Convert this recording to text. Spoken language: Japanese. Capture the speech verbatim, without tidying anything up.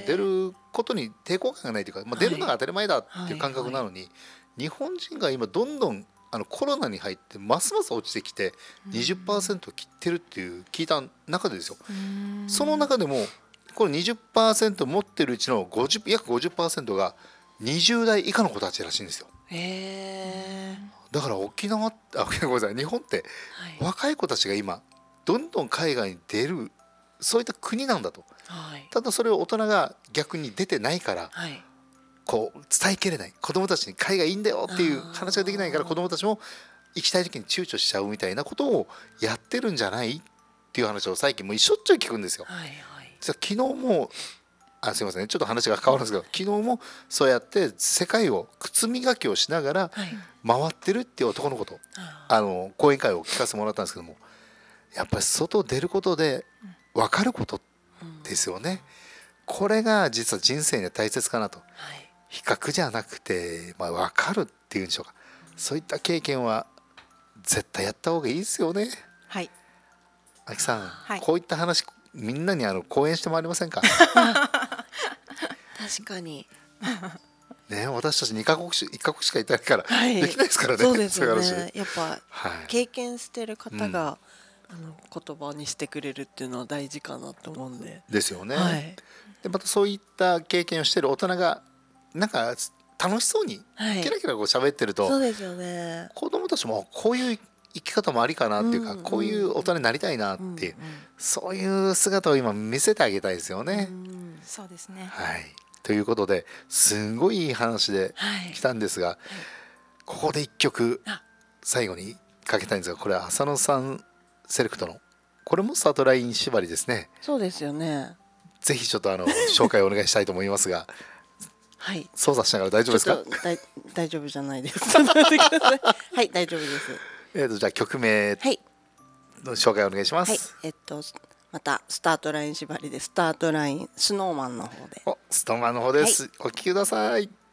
出ることに抵抗感がないというか、まあ、出るのが当たり前だっていう感覚なのに、日本人が今どんどんあのコロナに入ってますます落ちてきて にじゅっパーセント 切ってるっていう聞いた中でですよ。その中でもこの にじゅっパーセント 持ってるうちのごじゅう約 ごじゅっパーセント がにじゅう代以下の子たちらしいんですよ。 へー。 だから沖縄あごめんなさい日本って若い子たちが今どんどん海外に出るそういった国なんだと、 はい、 ただそれを大人が逆に出てないから、 はい、 こう伝えきれない、子どもたちに海外いいんだよっていう話ができないから子どもたちも行きたい時に躊躇しちゃうみたいなことをやってるんじゃないっていう話を最近もうしょっちゅう聞くんですよ。 はいはい、 実は昨日もあすいませんねちょっと話が変わるんですけど、昨日もそうやって世界を靴磨きをしながら回ってるっていう男の子と、はい、あの講演会を聞かせてもらったんですけども、やっぱり外出ることで分かることですよね、うん、これが実は人生には大切かなと、はい、比較じゃなくて、まあ、分かるっていうんでしょうか、うん、そういった経験は絶対やった方がいいですよね。 はい、 あきさん、 はい、 こういった話みんなにあの講演してもらえませんか確かにね、私たちにカ国しいっカ国しかいないから、はい、できないですからね。 そうですよね。やっぱ、 はい、 経験してる方が、うん、あの言葉にしてくれるっていうのは大事かなと思うんで。 ですよね。 はい、 でまたそういった経験をしている大人がなんか楽しそうにキラキラこう喋ってると、はい、 そうですよね。 子供たちもこういう生き方もありかなっていうか、うんうん、こういう大人になりたいなっていう、うんうん、そういう姿を今見せてあげたいですよね。 うん、そうですね。 はい。ということですごいいい話で来たんですが、はいはい、ここで一曲最後にかけたいんですが、これは浅野さんセレクトのこれもスタートライン縛りですね。そうですよね。ぜひちょっとあの紹介をお願いしたいと思いますがはい、操作しながら大丈夫ですか？ 大丈夫じゃないですはい大丈夫です。 えーとじゃあ曲名の紹介お願いします。はい、 えっとまたスタートライン縛りでスタートラインスノーマンの方で。 おスノーマンの方です、はい、お聴きください。